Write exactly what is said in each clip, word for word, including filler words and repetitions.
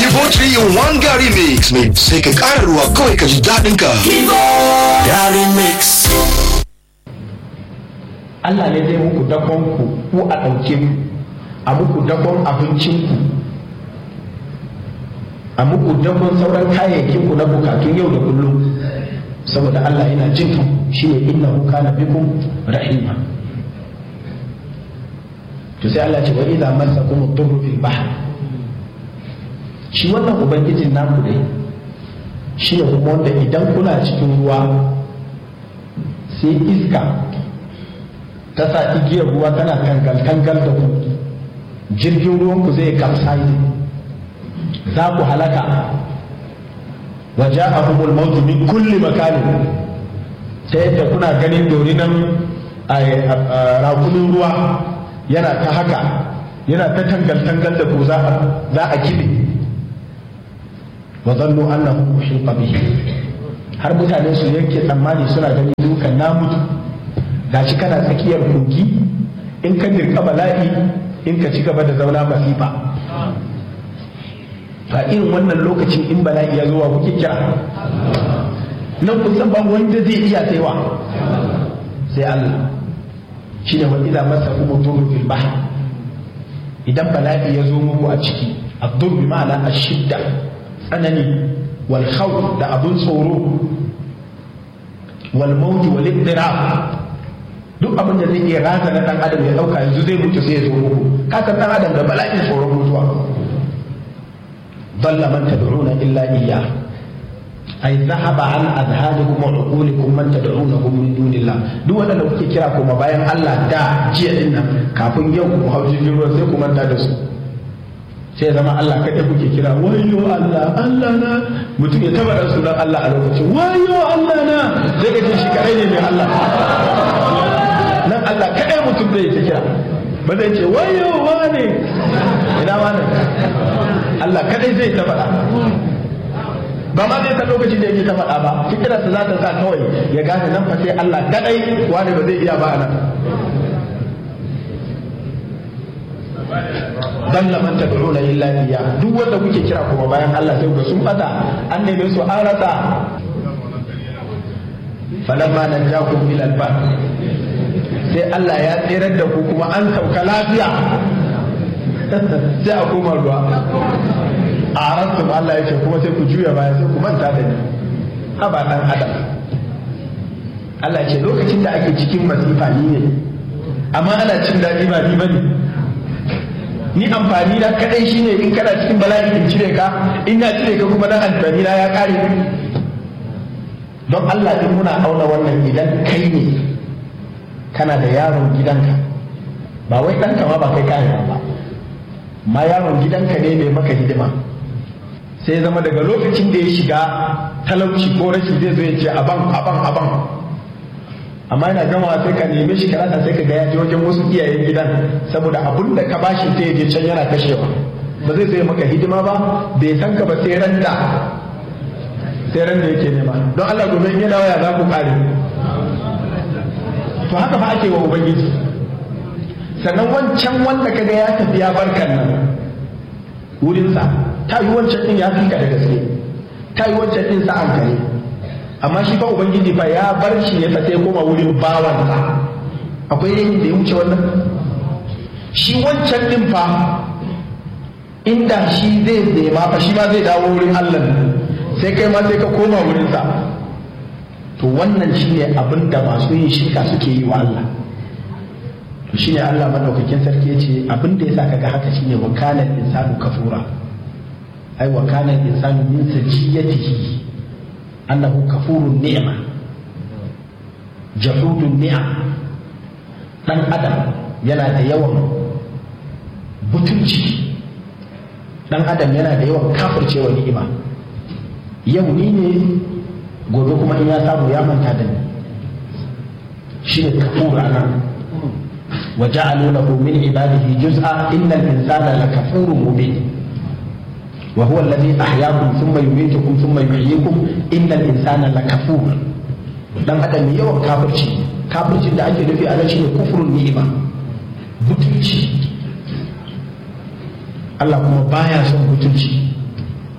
Kivo three in one Gary Mix mai sai ka ƙara ruwa kawai ka ji daɗin ka. Kivo Gary Mix. Allah ne zai muku dakon ku ku a ɗauke ku a muku dakon abincin ku a muku dakon sauran kayayyakin ku na bukatun yau da kullum saboda Allah yana jin ku shine innahu kana bikum rahima. To sai Allah ce wa idza massakum ad-durru fil bahr, shi wannan ubangijin naku dai shi ne kuma wanda idan kuna cikin ruwa sai iska ta sa igiyar ruwa tana kangal-kangal da ku, jirgin ruwanku zai capsize, za ku halaka. wa ja'ahumul mautu min kulli makanin, ta yadda kuna ganin dorinan rakunin ruwa yana ta haka yana ta tangal-tangal da ku za a kibe. wa zannu annahu muhiqa bihi, har mutane su yanke tsammani suna ganin dukan na mutu. gashi kana tsakiyar kogi, in ka dirka bala'i in ka ci gaba da zauna masifa. ba irin wannan lokacin in bala'i ya zuwa kuke kira nan kusan ba wanda zai iya tsayawa sai Allah. shine wa idza masakum ad-durru fil bahr, idan bala'i ya zo muku a ciki, ad-durr bi ma'ana ash-shidda, tsanani, wal khawf da abun tsoro, wal maut wal iddirab, duk abin da zai iya raza na dan adam ya dauka yanzu zai mutu sai ya zo muku. kasan dan adam da bala'in tsoron mutuwa. dalla man tad'una illa iyyah, ay dhahaba an adhanikum wa uqulikum man tad'unahum min dunillah. duk wanda kuke kira kuma bayan Allah da jiya din nan kafin yau ku hau jirgin ruwa sai ku manta da su, sai zama Allah kaɗai kuke kira. wayo Allah Allah na, mutum ya taba da sunan Allah a lokacin wayo Allah na, zai ga shi kadai ne mai Allah nan. Allah kaɗai mutum zai ta kira, ba zai ce wayo wane ina wane. Allah kaɗai zai ta faɗa, ba ma zai ta lokacin da yake ta faɗa ba, fikirarsa za ta sa kawai ya gane nan fa sai Allah kaɗai, wane ba zai iya ba a nan. dalla man tad'una illa iyyah, duk wanda kuke kira kuma bayan Allah sai ga sun fada, an neme su an rasa. falamma najakum ila al-bahr, sai Allah ya tsirar da ku kuma an sauka lafiya sai a koma ruwa. a rantum Allah ya ce kuma sai ku juya baya sai ku manta da ni. haba dan adam, Allah ce lokacin da ake cikin masifa ni ne, amma ana cin daɗi ba ni bane. ni amfani na kadai shine in kana cikin bala'i in cire ka, in na cire ka kuma dan amfani na ya kare. don Allah in muna auna wannan, idan kai ne kana da yaron gidanka, ba wai ɗanka ma ba kai kayan ba, ma yaron gidanka ne mai maka hidima, sai zama daga lokacin da ya shiga talauci ko rashi zai zo ya ce aban aban aban, amma yana gama sai ka neme shi karata sai ka ga ya je wajen wasu iyayen gidan, saboda abun da ka bashi sai ya je can yana kashewa, ba zai zai maka hidima ba, bai san ka ba sai ran da sai ran da yake nema. don Allah gobe yana waya za ku kare. to haka fa ake wa ubangiji. sannan wancan wanda kaga ya tafi ya barkan nan wurinsa, ta yi wancan din ya fi ka da gaske, ta yi wancan din sa'an ka ne, amma shi fa ubangiji fa ya bar shi ne fa sai koma wurin bawansa. akwai yin da ya wuce wannan? shi wancan din fa inda shi zai nema fa shi ma zai dawo wurin Allah, sai kai ma sai ka koma wurinsa. to wannan shine abin da masu yin shirka suke yi wa Allah. to shine Allah madaukakin sarki yace abin da yasa kaga haka shine wa kana insanu kafura, ai wa kana insanu min sajiyatihi annahu kafurun ni'ma jahudun ni'am. dan adam yana da yawan butunci, dan adam yana da yawan kafircewa ni'ima. yau ni ne, gobe kuma in ya samu ya manta da ni, shine kafura nan. wa ja'alu lahu min ibadihi juz'a innal insana lakafurun mubin wa huwa alladhi ahyaakum thumma yumeetukum thumma yuhyikum innal insana lakafur. dan adam ne yawan kafirci, kafircin da ake nufi a nan shine kufrun ni'ima, butunci. Allah kuma baya son butunci.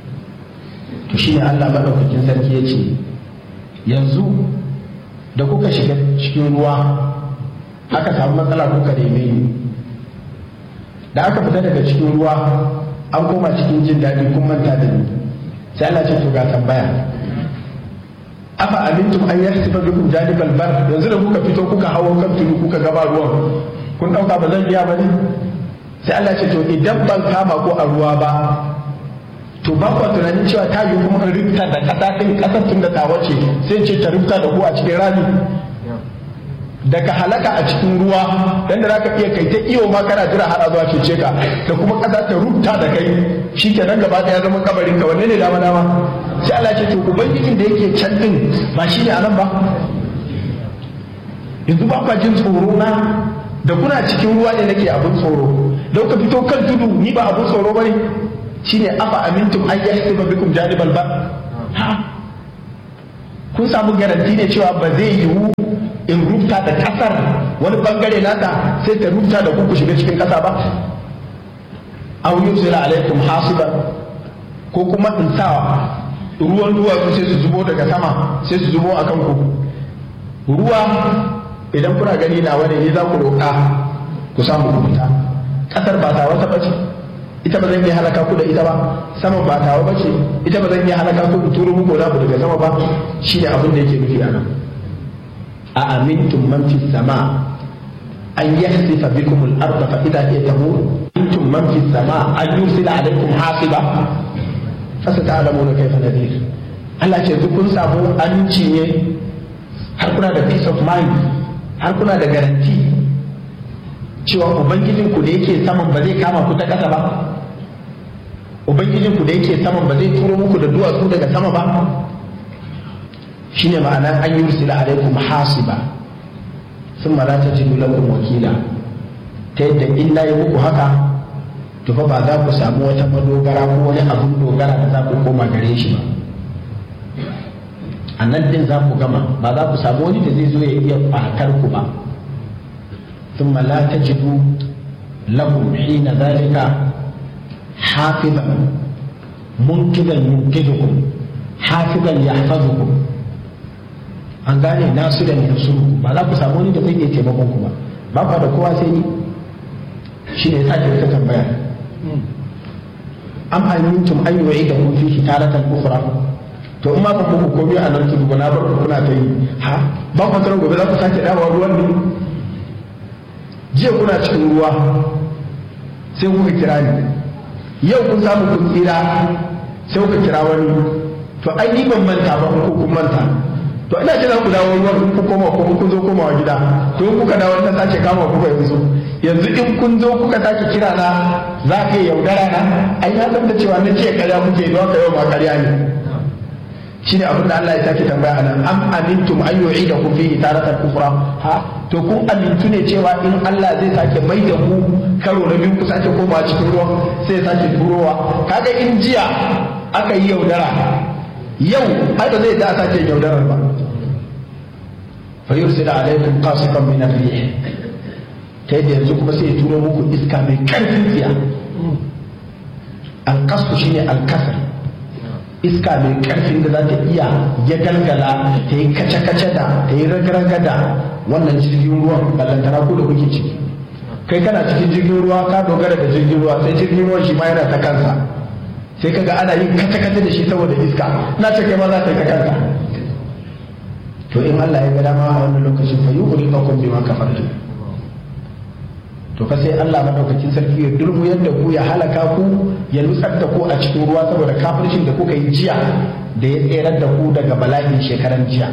Allah madaukakin sarki ya ce yanzu da kuka shiga cikin ruwa aka samu matsala kuka neme ni, da aka fita daga cikin ruwa an koma cikin jin daɗi kun manta da ni, sai Allah ce to ga tambaya, afa amintum an yahsiba bikum janibal bar, yanzu da kuka fito kuka hawo kan tudu kuka gaba ruwan kun dauka ba zan iya bane? Sai Allah ce to idan ban kama ko a ruwa ba to ba ku tunanin cewa ta yi kuma rubta da kasa din kasar tun da ta wace sai ce ta rubta da ku a cikin rami daga halaka a cikin ruwa dan da zaka iya kai ta iyo ma kana jira har zuwa cece ka da kuma kasa ta rubta da kai shikenan gaba ɗaya zama kabarin ka, wanne ne dama dama? Sai Allah ce to ubangijin da yake can din ba shi ne anan ba? yanzu ba kwa jin tsoro na da kuna cikin ruwa ne nake abin tsoro, da kuka fito kan tudu ni ba abin tsoro bane? shine afa amintum an yahsiba bikum janibal ba, ha kun samu garanti ne cewa ba zai yiwu in rubuta da kasar wani bangare nata sai ta rubuta da ku shiga cikin kasa ba? aw yusila alaikum hasiba, ko kuma in sa ruwan ruwa sai su zubo daga sama sai su zubo akan ku. Ruwa idan kuna gani na wani ne za ku roƙa ku samu ku fita, kasar ba ta wata bace ita ba zan iya halaka ku da ita ba, sama ba tawa bace ita ba zan iya halaka ku turo muku da daga sama ba. Shi ne abin da yake nufi anan, a amintum man fis sama an yahsifa bikum al-ardha fa idha hiya tamur, antum man fis sama an yursila alaykum hasiba fa sata'lamuna kayfa nadir. Allah ce duk kun samu aminci ne, har kuna da peace of mind, har kuna da garanti cewa ubangijinku da yake saman ba zai kama ku ta ƙasa ba, ubangijinku da yake saman ba zai turo muku da duwatsu daga sama ba? shine ma'ana an yursila alaikum hasiba thumma la tajidu lakum wakila, ta yadda in na yi muku haka to fa ba za ku samu wata madogara ko wani abun dogara da za ku koma gare shi ba. a nan din za ku gama, ba za ku samu wani da zai zo ya iya fatar ku ba. ثم لا تجدوا لهم حين ذلك حافظا منقذا ينقذكم حافظا يحفظكم, an gane nasu da yansurku, ba za ku samu wani da zai iya taimakon ku ba, ba ku da kowa sai ni. shi ne sake wata tambaya, am amintum an yu'idakum fihi taratan ukhra, to in ma ba ku komai a nan tudu na bar ku kuna ta yi, ha ba ku tsaro gobe za ku sake dawowa ruwan ne? jiya kuna cikin ruwa sai kuka kira ni, yau kun samu kun tsira sai kuka kira wani, to ai ni ban manta ba ko kun manta, to ina kira ku dawo ruwan ku koma ko kun zo komawa gida, to in kuka dawo ta sace kama ku yanzu yanzu in kun zo kuka sake kira na za ka yi yaudara na? ai na san da cewa na ce karya kuke don ka yau ma karya ne. shine abin da Allah ya sake tambaya anan, am amintum an yu'idakum fihi taratan ukhra, ha to kun amintu ne cewa in Allah zai sake mai da ku karo na biyu ku sake koma cikin ruwan sai ya sake turowa? kaga in jiya aka yi yaudara, yau ai ba zai da sake yaudarar ba. fa yursila alaykum qasifan min ar-rih, ta yadda yanzu kuma sai ya turo muku iska mai karfin tsiya. al-qasfu shine al-kasr, iska mai karfin da za ta iya ya galgala ta yi kace-kace da ta yi raga da wannan jirgin ruwan, ballantana ko da kuke ciki. kai kana cikin jirgin ruwa ka dogara da jirgin ruwa, sai jirgin ruwan shi ma yana ta kansa, sai kaga ana yin kace-kace da shi saboda iska, na ce kai ma za ta yi ta kanka. to in Allah ya ga dama a wannan lokacin fa yughriqakum bima kafartum, to fa sai Allah madaukakin sarki ya durmu yadda ku ya halaka ku, ya nutsar da ku a cikin ruwa saboda kafircin da kuka yi jiya da ya tserar da ku daga bala'in shekaran jiya.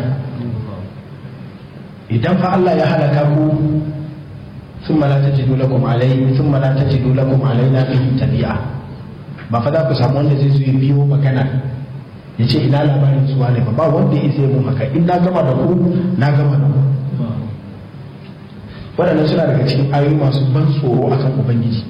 idan fa Allah ya halaka ku thumma la tajidu lakum alayhi thumma la tajidu lakum alayna bihi tabi'a, ba fa za ku samu wanda zai zo ya biyo magana ya ce ina labarin zuwa ne ba, ba wanda ya isa mun haka, in na gama da ku na gama da ku. waɗannan suna daga cikin ayoyi masu ban tsoro akan ubangiji.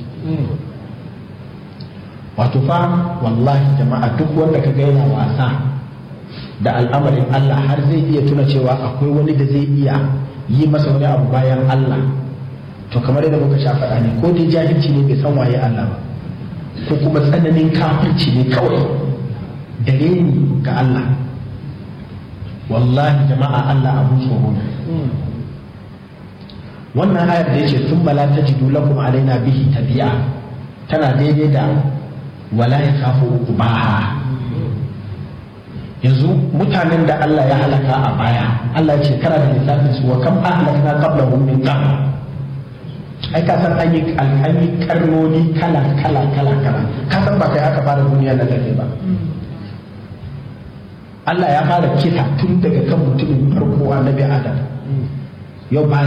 wato fa wallahi jama'a duk wanda ka yana wasa da al'amarin Allah har zai iya tuna cewa akwai wani da zai iya yi masa wani abu bayan Allah, to kamar yadda muka sha faɗa ne, ko dai jahilci ne bai san waye Allah ba, ko kuma tsananin kafirci ne kawai da reni ga Allah. Wallahi jama'a Allah abu tsoro ne. Wannan ayar da yake sun bala ta jidu lakum alaina bihi tabi'a tana daidai da wala ya kafu ubaha. Yanzu mutanen da Allah ya halaka a baya, Allah ya ce kana da lissafin su wa kam ahlakna qablahum min qarn. Ai ka san an yi alƙami karnoni kala kala kala kala. Ka san ba kai aka fara duniya na lalle ba. Allah ya fara kisa tun daga kan mutumin farko annabi Adam. Yau ba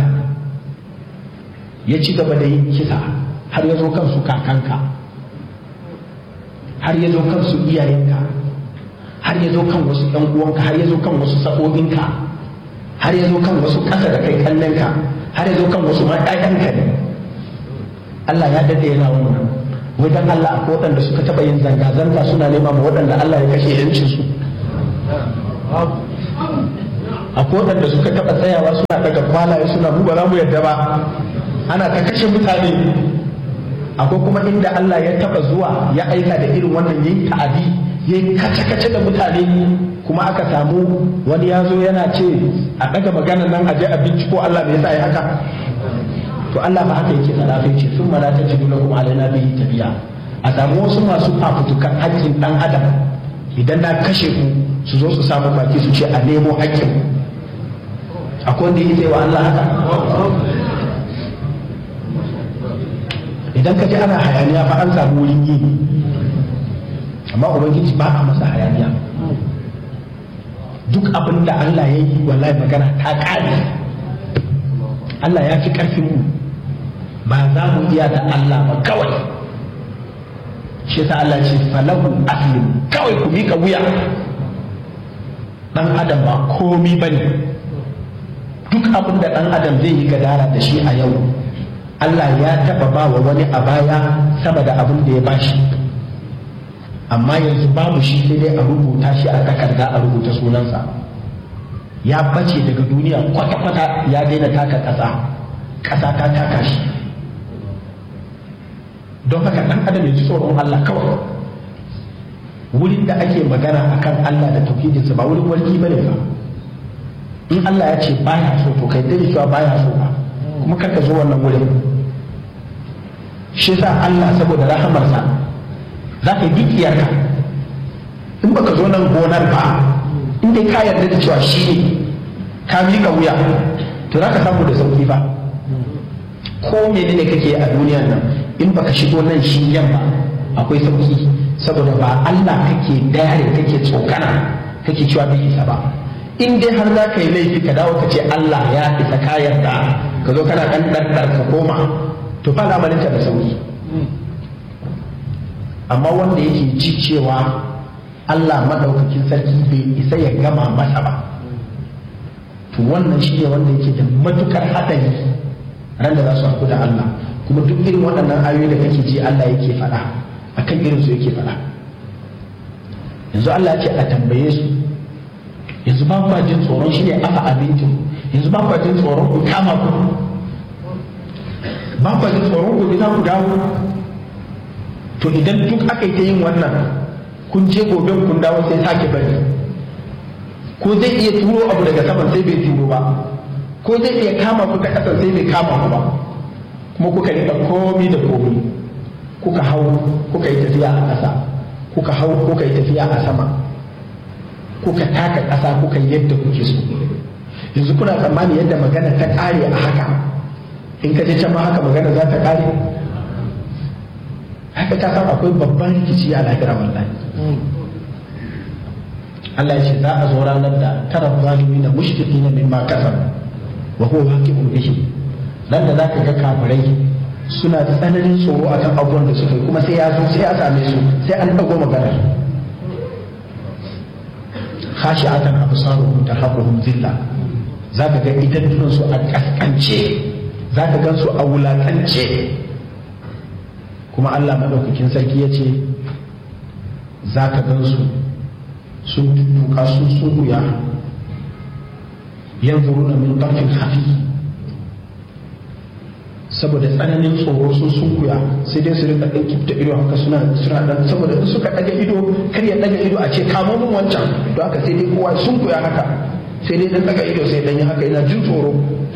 ya ci gaba da yin kisa har ya zo kansu kakanka, har ya zo kansu iyayenka, har ya zo kan wasu ɗan uwanka, har ya zo kan wasu sa'o'inka, har ya zo kan wasu ƙasa da kai kallonka, har ya zo kan wasu ma ƴaƴanka ne. Allah ya dade yana wannan. Wai dan Allah akwai waɗanda suka taɓa yin zanga-zanga suna nema ma waɗanda Allah ya kashe yancin su. Akwai waɗanda suka taɓa tsayawa suna daga kwalaye suna mu ba za mu yadda ba. Ana ta kashe mutane. Akwai kuma inda Allah ya taɓa zuwa ya aika da irin wannan yin ta'adi ya yi kace-kace da mutane kuma aka samu wani ya zo yana ce a ɗaga maganar nan a je a binciko Allah bai sa ya haka. To Allah ba haka yake tsara ce sun mala ta jidu lakum alaina bihi tabiya. A samu wasu masu fafutukan haƙƙin ɗan adam idan na kashe ku su zo su samu baki su ce a nemo haƙƙin. Akwai wanda yake wa Allah haka? Idan ka ji ana hayaniya fa an samu wurin yi, amma ubangiji ba a masa hayaniya. Duk abin da Allah ya yi wallahi magana ta ƙare. Allah ya fi ƙarfin mu, ba za mu iya da Allah ba kawai. Shi ta Allah ce falahu aslim, kawai ku miƙa wuya. Ɗan adam ba komi bane. Duk abin da ɗan adam zai yi gadara da shi a yau, Allah ya taɓa ba wa wani a baya sama da abin da ya bashi. Amma yanzu babu shi sai dai a rubuta shi a takarda a rubuta sunansa. Ya bace daga duniya kwata-kwata ya daina taka ƙasa, ƙasa ta taka shi. Don haka ɗan adam ya ji tsoron Allah kawai. Wurin da ake magana akan Allah da tauhidinsa ba wurin warki bane ba. In Allah ya ce baya so to kai dai cewa baya so ba, kuma kar ka zo wannan wurin. Shi sa Allah saboda rahamarsa za ka yi dukiyarka in baka zo nan gonar ba, in dai ka yarda da cewa shi ne ka miƙa wuya to za ka samu da sauki ba. Ko menene kake a duniyar nan in baka shigo nan shi yan ba akwai sauki, saboda ba Allah kake dare kake tsokana kake cewa bai isa ba. In dai har za ka yi laifi ka dawo ka ce Allah ya isa ka yarda, ka zo kana ɗan ɗaɗɗar ka koma, to fa lamarinka da sauki. Amma wanda yake ji cewa Allah madaukakin sarki bai isa ya gama masa ba, to wannan shi ne wanda yake da matukar haɗari ran da za su haɗu da Allah. Kuma duk irin waɗannan ayoyi da kake ji Allah yake faɗa akan irin su yake faɗa. Yanzu Allah ya ce a tambaye su, yanzu ba kwa jin tsoron shi ne afa abincin, yanzu ba kwa jin tsoron ku kama ku, ba kwa jin tsoron ku za ku dawo. To idan duk aka yi ta yin wannan, kun je gobe kun dawo sai sake bari, ko zai iya turo abu daga saman sai bai turo ba, ko zai iya kama ku ta ƙasa sai bai kama ku ba, kuma kuka rika komi da komi, kuka hau kuka yi tafiya a ƙasa, kuka hau kuka yi tafiya a sama, kuka taka ƙasa kuka yi yadda kuke so. Yanzu kuna tsammani yadda magana ta ƙare a haka, in ka je can ma haka magana za ta ƙare? Haka ta san akwai babban rikici a lahira wallahi. Allah ya ce za a zo ranar da tara zalimi na mushriki na mimma kasar wa huwa waqi'un bihi. Dan da zaka ga kafirai suna da tsananin tsoro akan abubuwan da suka yi, kuma sai ya zo sai ya same su sai an dago magana. Khashi'atan absaruhum tarhaquhum zilla. Zaka ga idan su a kaskance, zaka gan su a wulakance. Kuma Allah madaukakin sarki ya ce za ka gan su sun tuka sun tsuguya yanzu runa min ƙarfin hafi saboda tsananin tsoro sun sunkuya sai dai su rinka ɗan kifta ido haka suna suna dan saboda in suka ɗaga ido kar ya ɗaga ido a ce kamo mun wancan don haka sai dai kowa sunkuya haka sai dai dan ɗaga ido sai dan yi haka yana jin tsoro.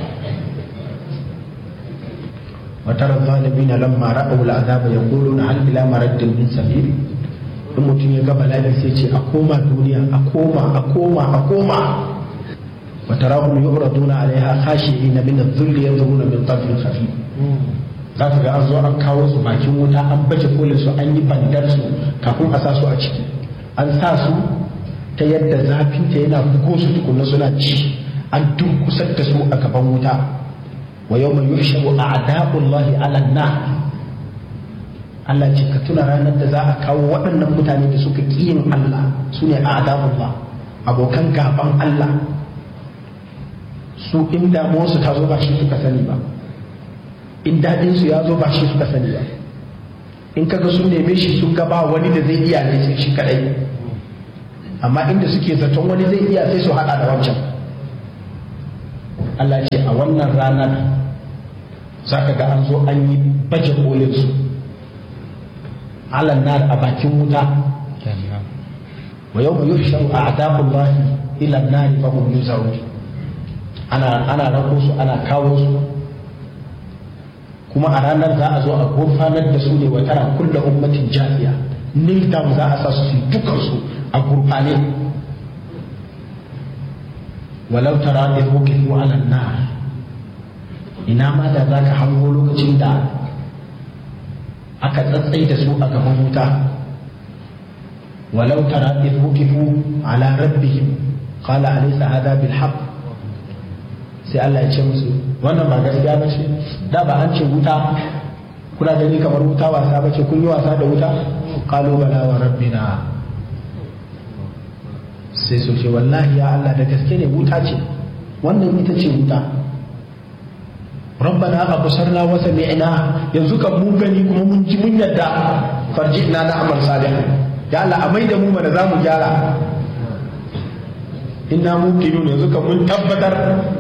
وترى الظالمين لما رأوا العذاب يقولون هل إلى مرد من سبيل in mutum ya gaba lafi sai ce a koma duniya a koma a koma a koma wata rahun yi uraduna alaiha kashi na min zulli ya zuru na min tafin khafi za ka ga an zo an kawo su bakin wuta an baje kolin su an yi bandar su kafin a sa su a ciki an sa su ta yadda zafi ta yana bugo su tukunna suna ci an durkusar da su a gaban wuta wa yawma yuhsharu a'da'ullahi 'ala an-nar Allah ce ka tuna ranar da za a kawo waɗannan mutane da suka ƙi yin Allah su ne a'da'ullah abokan gaban Allah su in damuwarsu ta zo ba shi suka sani ba in daɗinsu ya zo ba shi suka sani ba in kaga sun neme shi sun ga ba wani da zai iya ne sai shi kaɗai amma inda suke zaton wani zai iya sai su haɗa da wancan Allah ce a wannan ranar za ka ga an zo an yi baje kolinsu alan nar a bakin wuta wa yau mai yuhsharu a'da'ullahi ila an-nar fa hum yuzarun ana ana rako su ana kawo su kuma a ranar za a zo a gurfanar da su ne wa tara kullu ummatin jafiya nil down za a sa su dukkan su a gurfane walau tara idh wuqifu 'ala an-nar ina ma da zaka hango lokacin da aka tsatsai da su a gaban wuta walau tara idh wuqifu 'ala rabbihim qala alaysa hadha bil haqq sai Allah ya ce musu wannan ba gaskiya ba ce da ba an ce wuta kuna gani kamar wuta wasa ba ce kun yi wasa da wuta qalu bala wa rabbina sai su ce wallahi ya Allah da gaske ne wuta ce wannan ita ce wuta rabbana absarna wa sami'na yanzu kan mun gani kuma mun ji mun yadda farji'na na amal salih ya Allah a maida mu mana zamu gyara inna muqinun yanzu kan mun tabbatar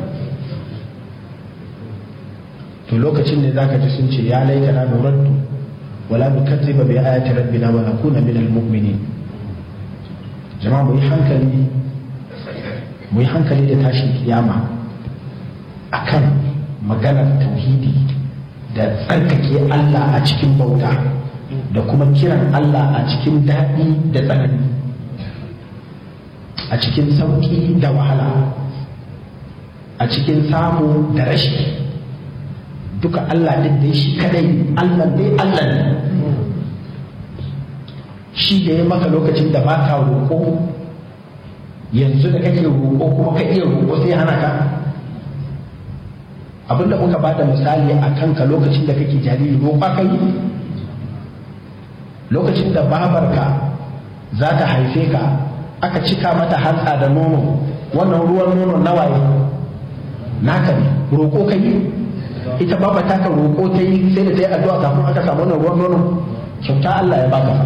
to lokacin ne zaka ji sun ce ya laitana nuraddu wala nukazziba bi ayati rabbina wa nakuna minal mu'minin jama'a mu yi hankali mu yi hankali da tashin kiyama akan maganar tauhidi da tsarkake Allah a cikin bauta da kuma kiran Allah a cikin daɗi da tsanani a cikin sauƙi da wahala a cikin samu da rashi duka Allah ɗin da shi kadai Allah dai Allah ne shi da ya maka lokacin da ba ka roƙo yanzu da kake roƙo kuma ka iya roƙo sai hana ka abinda muka bada misali a kanka lokacin da kake jariri roƙa ka yi lokacin da babarka za ta haife ka aka cika mata hantsa da nono wannan ruwan nono nawaye naka ne roƙo ka yi ita baba ta ka roƙo ta yi sai da ta yi addu'a kafin aka samu wannan ruwan nono kyauta Allah ya baka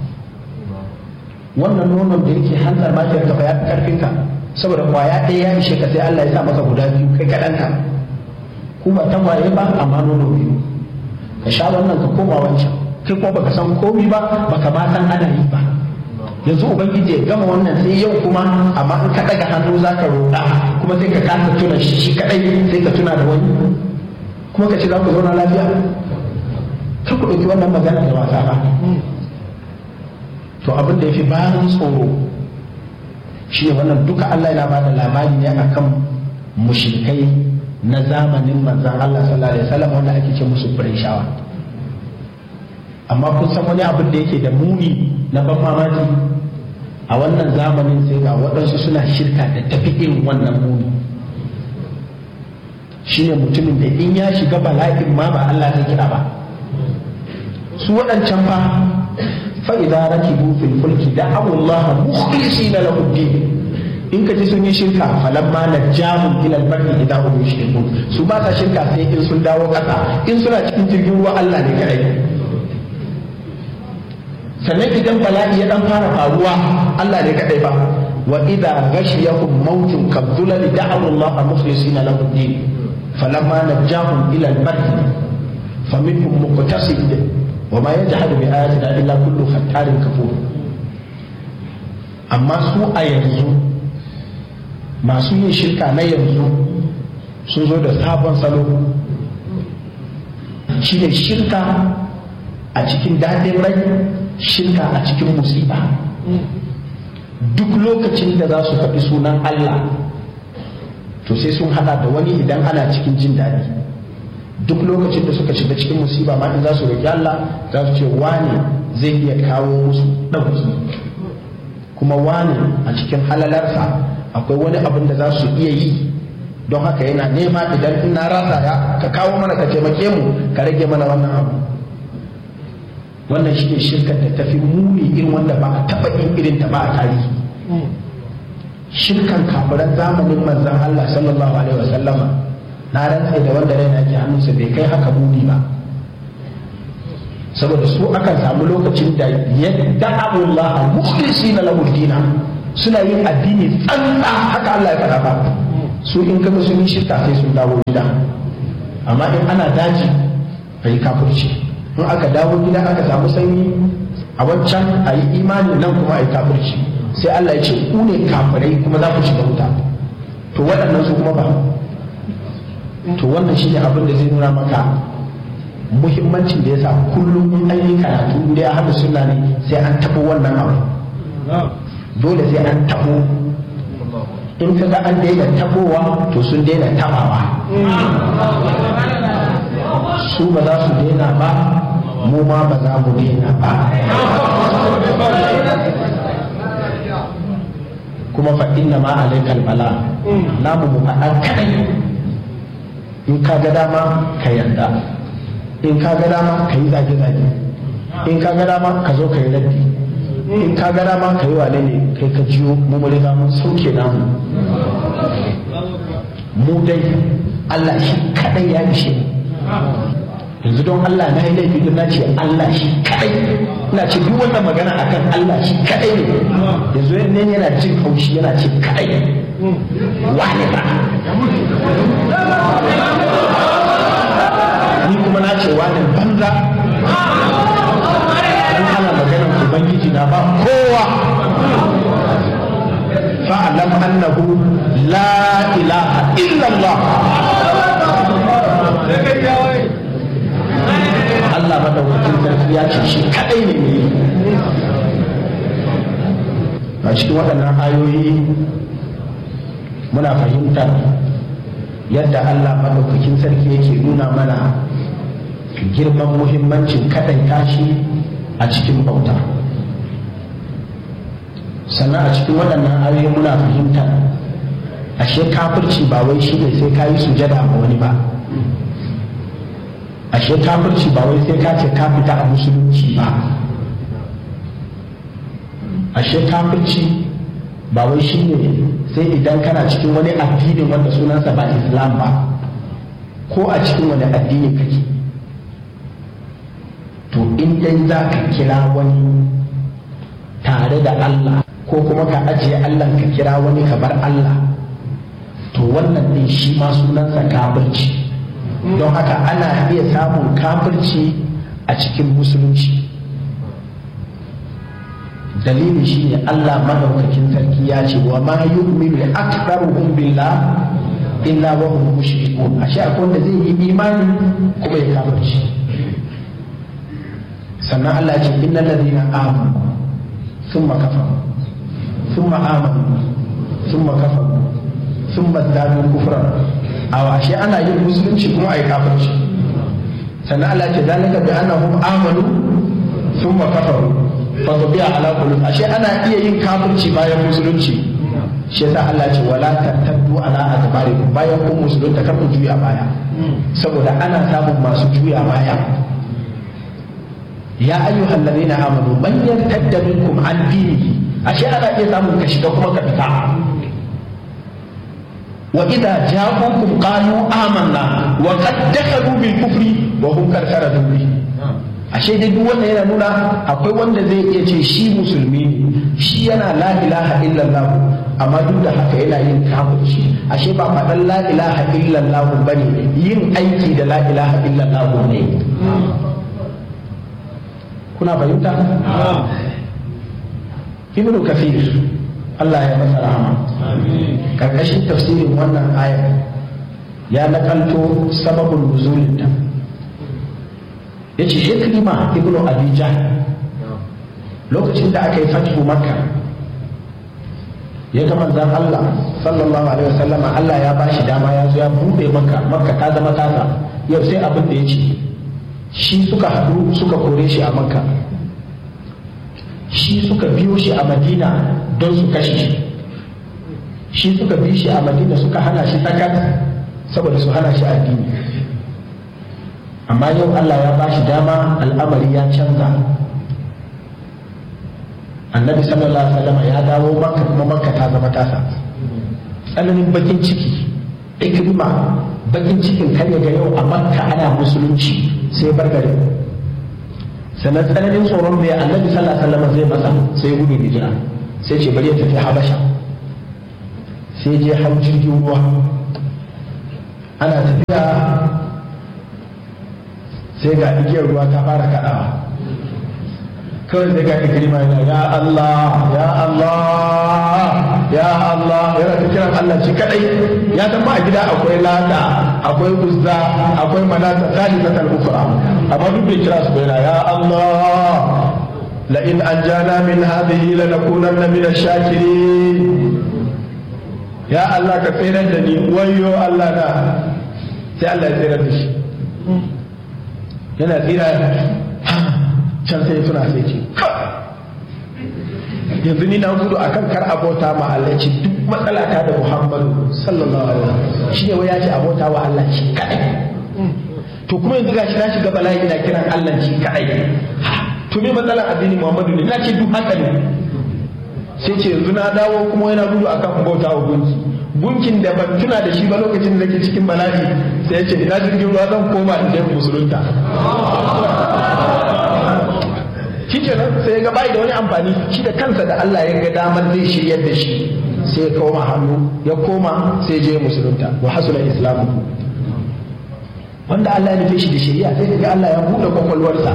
wannan nonon da yake hantsar mafiyar ka ya fi karfin ka saboda kwaya ɗaya ya ishe ka sai Allah ya sa maka guda biyu kai kaɗan ka ku ba tagwaye ba amma nono biyu ka sha wannan ka koma wancan kai kuma baka san komi ba baka ma san ana yi ba yanzu ubangiji ya gama wannan sai yau kuma amma in ka daga hannu zaka roƙa kuma sai ka kasa tuna shi kadai sai ka tuna da wani kuma ka ce za ku zauna lafiya kar ku ɗauki wannan magana da wasa ba to abin da ya fi bayan tsoro shi ne wannan duka Allah yana bada labari ne akan mushrikai na zamanin manzan Allah sallallahu alaihi wasallam wanda ake ce musu Qurayshawa amma kun san wani abin da yake da muni na ban mamaki a wannan zamanin sai ga waɗansu suna shirka da tafi irin wannan muni shine mutumin da in ya shiga bala'in ma ba Allah zai kira ba su waɗancan fa fa idza rakibu fil fulki da'u Allah mukhlisina lahu ad-din in ka ji sun yi shirka falamma najahum ila al-barri idza hum yushrikun su ba ta shirka sai in sun dawo kasa in suna cikin jirgin ruwa Allah ne kadai sannan idan bala'i ya dan fara faruwa Allah ne kadai ba wa idza ghashiyahum mawjun kadhulal da'u Allah mukhlisina lahu ad-din falamma najahum ila al-barri faminhum muqtasid wa ma yajhadu bi ayatina illa kullu khattarin kafur. Amma su a yanzu masu yin shirka na yanzu sun zo da sabon salo, shi ne shirka a cikin daɗin rai, shirka a cikin musiba. Duk lokacin da za su faɗi sunan Allah to sai sun haɗa da wani idan ana cikin jin daɗi. Duk lokacin da suka shiga cikin musiba ma in za su roƙi Allah za su ce wane zai iya kawo musu ɗauki, kuma wane a cikin halalarsa akwai wani abin da za su iya yi, don haka yana nema idan in na rasa ya ka kawo mana ka taimake mu ka rage mana wannan abu. Wannan shi ne shirkar da tafi muni irin wanda ba a taɓa yin irin ta ba a tarihi. Shirkan kafiran zamanin manzon Allah sallallahu alaihi wa sallama na rantsa da wanda raina ke hannunsa bai kai haka muni ba, saboda su akan samu lokacin da yadda Allah mukhlisina lahu dina suna yin addini tsantsa haka Allah ya faɗa ba. Su in kaga sun yi shirka sai sun dawo gida, amma in ana daji bai kafirci, in aka dawo gida aka samu sanyi a wancan a yi imani nan kuma a yi kafirci, sai Allah ya ce ku ne kafirai kuma za ku shiga wuta. To waɗannan su kuma ba. To wannan shi ne abin da zai nuna maka muhimmancin da ya sa kullum in an yi karatu da ya haɗa sunna ne sai an taɓo wannan abu, dole sai an taɓo. In kaga an daina taɓowa to sun daina taɓawa. Su ba za su daina ba, mu ma ba za mu daina ba. Kuma fa inna ma alaikal bala, namu mu faɗa kadai. In ka ga dama ka yarda, in ka ga dama ka yi zage-zage, in ka ga dama ka zo ka yi raddi, in ka ga dama ka yi wane ne kai ka jiyo mu mu riga mun sauke namu. Mu dai Allah shi kadai ya ishe. Yanzu don Allah na yi laifi don na ce Allah shi kadai, ina ce duk wannan magana akan Allah shi kadai ne. Yanzu ne yana jin haushi yana ce kadai wani ba, ni kuma na ce wani banza. An ana maganar ubangiji na ba kowa. fa'alam annahu la ilaha illallah. Allah madaukakin sarki ya ce shi kadai ne ne. A cikin waɗannan ayoyi muna fahimtar yadda Allah madaukakin sarki yake nuna mana girman muhimmancin kaɗaita shi a cikin bauta. Sannan a cikin waɗannan ayoyi muna fahimtar ashe kafirci ba wai shi ne sai ka yi sujada ma wani ba. Ashe kafirci ba wai sai ka ce ka fita a musulunci ba. Ashe kafirci ba wai shi ne sai idan kana cikin wani addinin wanda sunansa ba Islam ba, ko a cikin wani addini kake. To in dai za ka kira wani tare da Allah, ko kuma ka ajiye Allah ka kira wani ka bar Allah, to wannan din shi ma sunansa kafirci. Don haka ana iya samun kafirci a cikin musulunci. Dalili shi ne Allah madaukakin sarki ya ce wa ma yu'minu aktharuhum billah illa wa hum mushrikun. Ashe akwai wanda zai yi imani kuma ya kafirci. Sannan Allah ya ce innal ladina amanu thumma kafaru thumma amanu thumma kafaru thumma zadu kufran. Awa ashe ana yin musulunci kuma ai kafirci. Sannan Allah ya ce zalika bi annahum amanu thumma kafaru fa tubi'a ala qulub. Ashe ana iya yin kafirci bayan musulunci. Shi yasa Allah ce wala tattaddu ala adbarikum, bayan kun musulunta kar ku juya baya, saboda ana samun masu juya baya. Ya ayyuhal ladina amanu man yartadda minkum an dinihi. Ashe ana iya samun ka shiga kuma ka fita. Wa idza ja'ukum qalu amanna wa qad dakhalu bil kufri wa hum qad kharaju bihi. Ashe dai duk wanda yana nuna akwai wanda zai iya ce shi musulmi ne shi yana la ilaha illallah amma duk da haka yana yin kafirci. Ashe ba faɗan la ilaha illallah bane, yin aiki da la ilaha illallah ne. Kuna fahimta? Ibn Kathir Allah ya masa rahama karkashin tafsirin wannan aya ya nakalto sababul nuzulin ta. Yace Ikrima ibn Abi Jahl lokacin da aka yi fatu Makka ya ga manzon Allah sallallahu alaihi wasallama Allah ya bashi dama ya zo ya bude Makka Makka ta zama tasa yau sai abin da yace shi suka haɗu suka kore shi a Makka, shi suka biyo shi a Madina don su kashe shi, shi suka bi shi a Madina suka hana shi sakat saboda su hana shi addini. Amma yau Allah ya ba shi dama, al'amari ya canza. Annabi sallallahu alaihi wasallam ya dawo Makka kuma Makka ta zama tasa. Tsananin bakin ciki, Ikrima bakin cikin kan ga yau a Makka ana musulunci sai bar gari. Sannan tsananin tsoron da Annabi sallallahu alaihi wasallam zai masa sai gudu hijira, sai ce bari ya tafi Habasha. Sai je hau jirgin ruwa, ana tafiya sai ga igiyar ruwa ta fara kaɗawa. Kawai sai ga Ikrima yana ya Allah ya Allah ya Allah, yana ta kiran Allah shi kadai. Ya san ba a gida akwai Lata, akwai Uzza, akwai Manata, salisatul ukhra, amma duk bai kira su bayana ya Allah la in anjana min hadhihi lanakunanna min ash-shakirin. Ya Allah ka tsere da ni, wayo Allah na. Sai Allah ya tsere da shi. Yana tsira can sai tuna sai ce yanzu ni na gudu akan kar abota ma Allah, ce duk matsala ta da Muhammadu sallallahu alaihi wasallam shi ne wai ya ce abota wa Allah shi kadai. To kuma yanzu gashi na shiga bala'i ina kiran Allah shi kadai. To me matsalar addini Muhammadu ne? Na ce duk haka ne. Sai ce yanzu na dawo kuma yana gudu akan bauta wa gunki, gunkin da ban tuna da shi ba lokacin da nake cikin bala'i. Sai ya ce ina jirgin ruwa zan koma in je musulunta. Shikenan sai ya ga bai da wani amfani, shi da kansa da Allah ya ga damar zai shiryar da shi sai ya koma hannu ya koma sai je musulunta wa hasula islamu. Wanda Allah ya nufe shi da shari'a sai ga Allah ya buɗe kwakwalwarsa,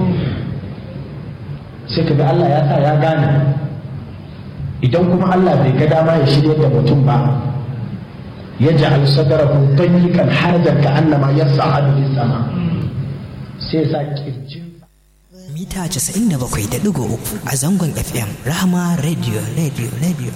sai kaga Allah ya sa ya gane. Idan kuma Allah bai ga dama ya shiryar da mutum ba, ya ja'al sadrahu dayyiqan harajan ka annama yas'adu lis sama, sai ya sa kirjin mita casa'in da bakwai da ɗigo uku a zangon F M Rahama Radio Radio Radio.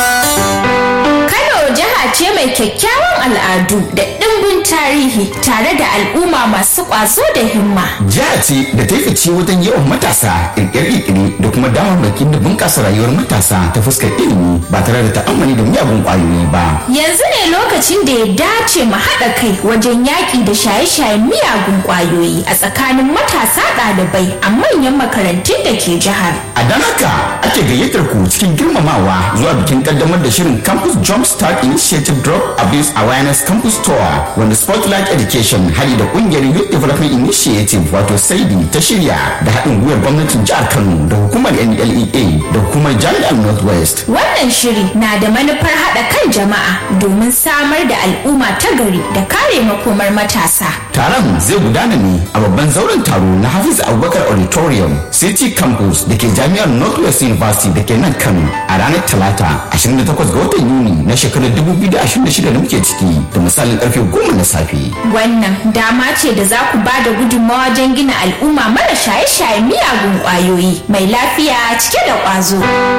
Kano jiha ce mai kyakkyawan al'adu da ɗimbin tarihi tare da al'umma masu ƙwazo da himma. Jiha ce da ta fice wajen yawan matasa, ƙirƙire-ƙirƙire da kuma damarmakin da bunƙasa rayuwar matasa ta fuskar ilimi ba tare da ta'ammali da miyagun ƙwayoyi ba. Yanzu ne lokacin da ya dace mu haɗa kai wajen yaƙi da shaye-shayen miyagun ƙwayoyi a tsakanin matasa ɗalibai a manyan makarantun da ke jihar. A don haka ake gayyatar ku cikin girmamawa zuwa bikin kaddamar da shirin Campus Jumpstart Initiative Drug Abuse Awareness Campus Tour, wanda Spotlight Education hali da kungiyar Youth Development Initiative wato SAIDI ta shirya da haɗin gwiwar gwamnatin jihar Kano da hukumar N L E A da hukumar Jami'ar Northwest. Wannan shiri na da manufar haɗa kan jama'a domin samar da al'umma ta gari da kare makomar matasa. Taron zai gudana ne a babban zauren taro na Hafiz Abubakar Auditorium, City Campus da ke Jami'ar Northwest University da ke nan Kano a ranar Talata ashirin da takwas ga watan Yuni na shekarar dubu biyu da ashirin da shida da muke ciki da misalin karfe goma na safe. Wannan dama ce da za ku ba da gudunmawa wajen gina al'umma mara shaye-shaye miyagun ƙwayoyi mai lafiya cike da ƙwazo.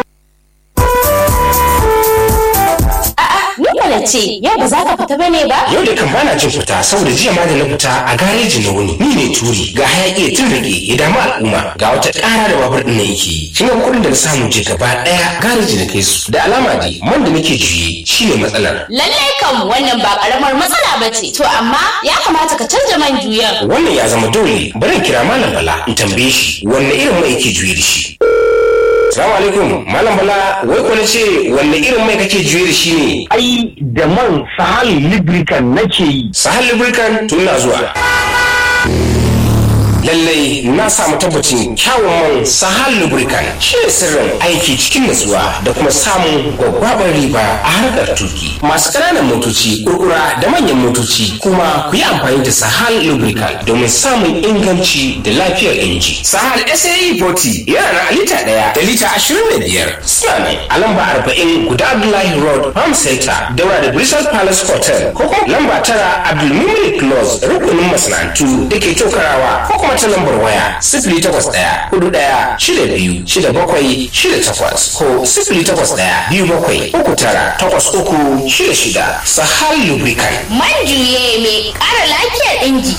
Nikola ce, yau ba za ka fita bane ba? Yau da kan bana cin fita saboda jiya ma da na fita a gareji na wuni. Ni ne turi ga hayaki ya tun rage ya damu al'umma ga wata ƙara da babur ɗin na yake. Kin ga kuɗin da na samu je gaba ɗaya gareji na kai su. Da alama dai man da nake juye shi ne matsalar. Lallai kam wannan ba ƙaramar matsala ba ce. To amma ya kamata ka canza man juyan. Wannan ya zama dole. Bari in kira Malam Bala in tambaye shi wanne irin mai yake juye da shi. Salamu alaikum, Malam Bala, wai ko na ce wanne irin mai kake juye da shi ne? Ai da man Sahal Lubricant nake yi. Sahal Lubricant tun na zuwa. lallai na samu tabbacin kyawun man Sahal Lubricant shi ne sirrin aiki cikin natsuwa da kuma samun gwaggwabar riba a harkar tuki. Masu ƙananan motoci, kurkura da manyan motoci kuma ku yi amfani da Sahal Lubricant domin samun inganci da lafiyar inji. Sahal S A E forty yana na lita ɗaya da lita ashirin da biyar. Suna nan a lamba arba'in guda Abdullahi Road, Farm Center, daura da Bristol Palace Hotel, ko kuma lamba tara Abdulmumin Close, rukunin masana'antu da ke Tokarawa, ko kuma ta lambar waya sifili takwas ɗaya hudu ɗaya shida biyu shida bakwai shida takwas ko sifili takwas ɗaya biyu bakwai uku tara takwas uku shida shida. Sahal Lubricant. Man juye mai ƙara lafiyar inji.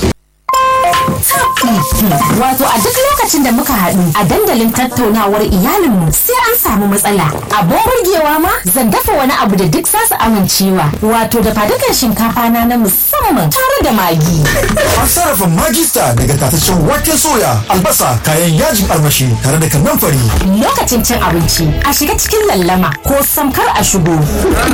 Wato a duk lokacin da muka haɗu a dandalin tattaunawar iyalinmu sai an samu matsala. Abin burgewa ma zan dafa wani abu da duk zasu amincewa. Wato da fadukan shinkafa na na musamman tare da magi. An sarrafa magista daga tataccen waken soya, albasa, kayan yajin armashi tare da kannan fari. Lokacin cin abinci a shiga cikin lallama ko samkar a shigo.